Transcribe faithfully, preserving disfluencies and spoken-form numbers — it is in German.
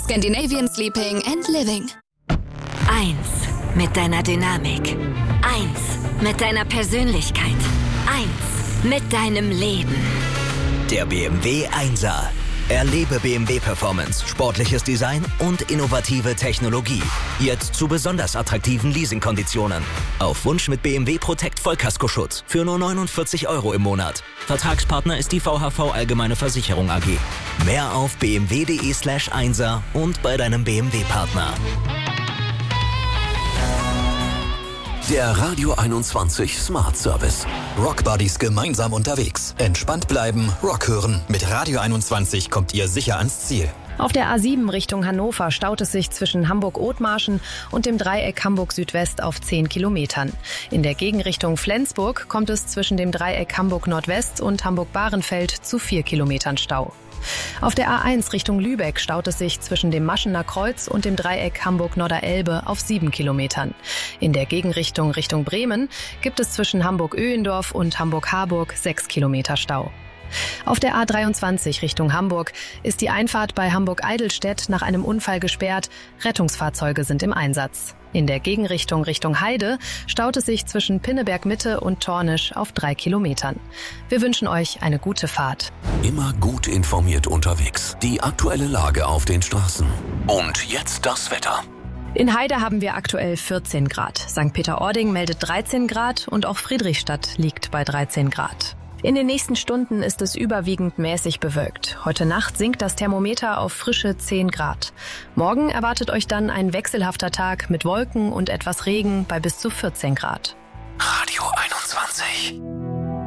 Scandinavian Sleeping and Living. Eins mit deiner Dynamik. Eins mit deiner Persönlichkeit. Eins mit deinem Leben. Der B M W Einser. Erlebe B M W Performance, sportliches Design und innovative Technologie. Jetzt zu besonders attraktiven Leasingkonditionen. Auf Wunsch mit B M W Protect Vollkaskoschutz für nur neunundvierzig Euro im Monat. Vertragspartner ist die V H V Allgemeine Versicherung A G. Mehr auf b m w punkt d e slash einser und bei deinem B M W-Partner. Der Radio einundzwanzig Smart Service. Rock Buddies gemeinsam unterwegs. Entspannt bleiben, Rock hören. Mit Radio einundzwanzig kommt ihr sicher ans Ziel. Auf der A sieben Richtung Hannover staut es sich zwischen Hamburg-Othmarschen und dem Dreieck Hamburg-Südwest auf zehn Kilometern. In der Gegenrichtung Flensburg kommt es zwischen dem Dreieck Hamburg-Nordwest und Hamburg-Bahrenfeld zu vier Kilometern Stau. Auf der A eins Richtung Lübeck staut es sich zwischen dem Maschener Kreuz und dem Dreieck Hamburg-Nordderelbe auf sieben Kilometern. In der Gegenrichtung Richtung Bremen gibt es zwischen Hamburg-Öhendorf und Hamburg-Harburg sechs Kilometer Stau. Auf der A dreiundzwanzig Richtung Hamburg ist die Einfahrt bei Hamburg-Eidelstedt nach einem Unfall gesperrt. Rettungsfahrzeuge sind im Einsatz. In der Gegenrichtung Richtung Heide staut es sich zwischen Pinneberg-Mitte und Tornisch auf drei Kilometern. Wir wünschen euch eine gute Fahrt. Immer gut informiert unterwegs. Die aktuelle Lage auf den Straßen. Und jetzt das Wetter. In Heide haben wir aktuell vierzehn Grad. Sankt Peter-Ording meldet dreizehn Grad und auch Friedrichstadt liegt bei dreizehn Grad. In den nächsten Stunden ist es überwiegend mäßig bewölkt. Heute Nacht sinkt das Thermometer auf frische zehn Grad. Morgen erwartet euch dann ein wechselhafter Tag mit Wolken und etwas Regen bei bis zu vierzehn Grad. Radio einundzwanzig.